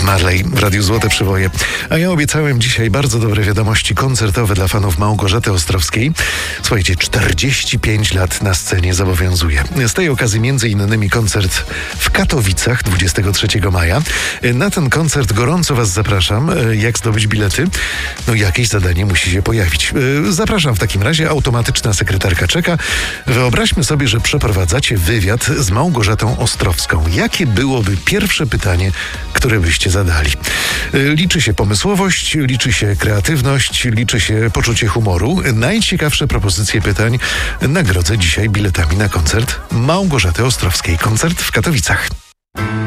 Marley w Radiu Złote Przywoje. A ja obiecałem dzisiaj bardzo dobre wiadomości koncertowe dla fanów Małgorzaty Ostrowskiej. Słuchajcie, 45 lat na scenie zobowiązuje. Z tej okazji m.in. koncert w Katowicach 23 maja. Na ten koncert gorąco Was zapraszam. Jak zdobyć bilety? No jakieś zadanie musi się pojawić. Zapraszam w takim razie, automatyczna sekretarka czeka. Wyobraźmy sobie, że przeprowadzacie wywiad z Małgorzatą Ostrowską. Jakie byłoby pierwsze pytanie, które byście zadali? Liczy się pomysłowość, liczy się kreatywność, liczy się poczucie humoru. Najciekawsze propozycje pytań nagrodzę dzisiaj biletami na koncert Małgorzaty Ostrowskiej. Koncert w Katowicach.